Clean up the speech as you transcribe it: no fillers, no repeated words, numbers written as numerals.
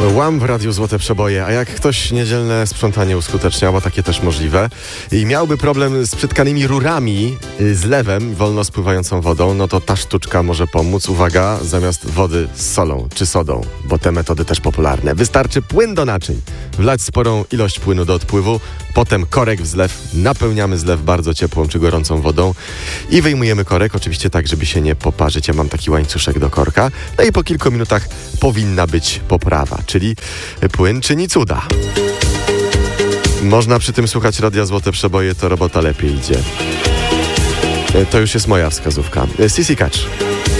Łam w Radiu Złote Przeboje, a jak ktoś niedzielne sprzątanie uskuteczniał, bo takie też możliwe, i miałby problem z przytkanymi rurami, z lewem, wolno spływającą wodą, no to ta sztuczka może pomóc. Uwaga, zamiast wody z solą czy sodą, bo te metody też popularne. Wystarczy płyn do naczyń, wlać sporą ilość płynu do odpływu, potem korek w zlew, napełniamy zlew bardzo ciepłą czy gorącą wodą i wyjmujemy korek, oczywiście tak, żeby się nie poparzyć. Ja mam taki łańcuszek do korka. No i po kilku minutach powinna być poprawa, czyli płyn czyni cuda. Można przy tym słuchać Radia Złote Przeboje, to robota lepiej idzie. To już jest moja wskazówka. Sissy Catch.